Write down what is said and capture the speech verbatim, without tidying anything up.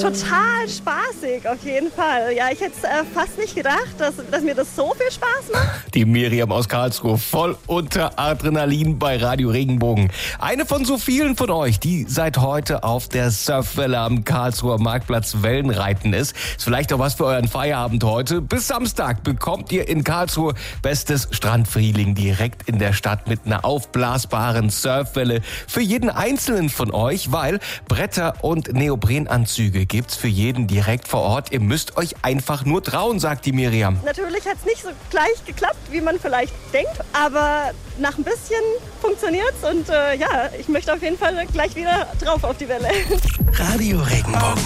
Total spaßig, auf jeden Fall. Ja, ich hätte es äh, fast nicht gedacht, dass, dass mir das so viel Spaß macht. Die Miriam aus Karlsruhe, voll unter Adrenalin bei Radio Regenbogen. Eine von so vielen von euch, die seit heute auf der Surfwelle am Karlsruher Marktplatz Wellenreiten ist. Ist vielleicht auch was für euren Feierabend heute. Bis Samstag bekommt ihr in Karlsruhe bestes Strandfeeling direkt in der Stadt mit einer aufblasbaren Surfwelle für jeden Einzelnen von euch, weil Bretter und Neoprenanzüge gibt's für jeden direkt vor Ort. Ihr müsst euch einfach nur trauen, sagt die Miriam. Natürlich hat es nicht so gleich geklappt, wie man vielleicht denkt, aber nach ein bisschen funktioniert's und äh, ja, ich möchte auf jeden Fall gleich wieder drauf auf die Welle. Radio Regenbogen.